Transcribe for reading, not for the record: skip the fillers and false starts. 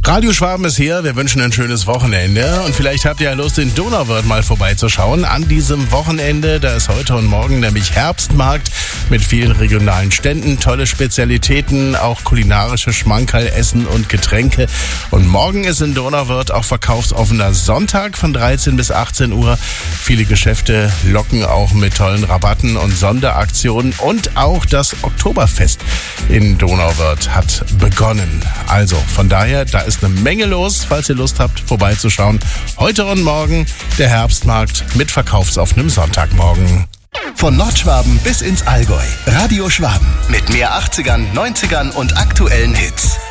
Radio Schwaben ist hier, wir wünschen ein schönes Wochenende und vielleicht habt ihr ja Lust, in Donauwörth mal vorbeizuschauen. An diesem Wochenende, da ist heute und morgen nämlich Herbstmarkt mit vielen regionalen Ständen, tolle Spezialitäten, auch kulinarische Schmankerl, Essen und Getränke. Und morgen ist in Donauwörth auch verkaufsoffener Sonntag von 13 bis 18 Uhr. Viele Geschäfte locken auch mit tollen Rabatten und Sonderaktionen und auch das Oktoberfest in Donauwörth hat begonnen. Also von daher, da ist eine Menge los, falls ihr Lust habt, vorbeizuschauen. Heute und morgen der Herbstmarkt mit verkaufsoffenem Sonntagmorgen. Von Nordschwaben bis ins Allgäu. Radio Schwaben mit mehr 80ern, 90ern und aktuellen Hits.